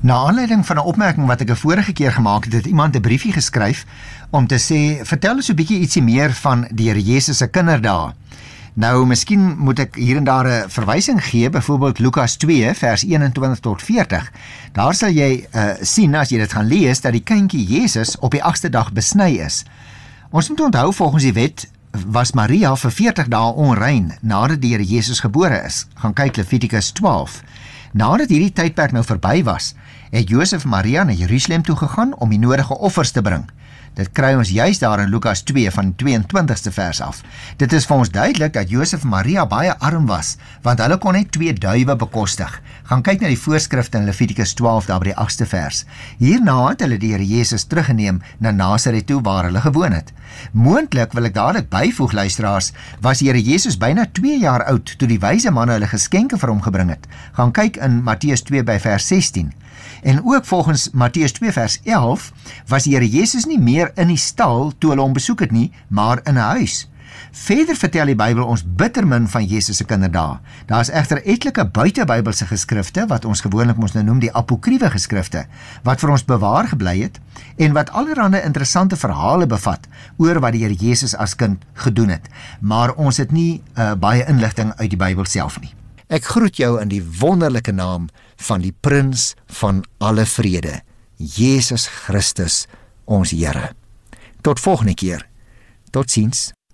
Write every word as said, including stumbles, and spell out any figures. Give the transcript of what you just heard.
Na aanleiding van 'n opmerking wat ek 'n vorige keer gemaak het, het iemand 'n briefie geskryf om te sê, vertel ons 'n bietjie ietsie meer van die Here Jesus se kinderdae. Nou, miskien moet ek hier en daar 'n verwysing gee, byvoorbeeld Lukas twee, vers eenentwintig tot veertig. Daar sal jy uh, sien, as jy dit gaan lees, dat die kindjie Jesus op die agste dag besny is. Ons moet onthou, volgens die wet was Maria vir veertig dae onrein nadat die Here Jesus gebore is. Gaan kyk Levitikus twaalf. Nadat hierdie tydperk nou verby was, het Josef en Maria na Jerusalem toe gegaan om die nodige offers te bring. Dit kry ons juis daar in Lukas twee van die tweeëntwintigste vers af. Dit is vir ons duidelik dat Josef en Maria baie arm was, want hulle kon net twee duwe bekostig. Gaan kyk na die voorskrifte in Levitikus twaalf daar by die agste vers. Hierna het hulle die Here Jesus teruggeneem na Nasaret toe waar hulle gewoon het. Moontlik, wil ek dadelik byvoeg, luisteraars, was die Here Jesus byna twee jaar oud toe die wyse manne hulle geskenke vir hom gebring het. Gaan kyk in Matteus twee by vers sestien. En ook volgens Matteus twee vers elf was die Here Jesus nie meer in die stal toe hulle hom besoek het nie, maar in 'n huis. Verder vertel die Bybel ons bitter min van Jesus se kinderdae. Daar is egter etlike buitebybelse geskrifte, wat ons gewoonlik ons nou noem die apokriewe geskrifte, wat vir ons bewaar gebly het, en wat allerlei interessante verhale bevat oor wat die Here Jesus as kind gedoen het. Maar ons het nie uh, baie inligting uit die Bybel self nie. Ek groet jou in die wonderlike naam van die Prins van alle vrede, Jesus Christus, ons Here. Tot volgende keer. Totsiens.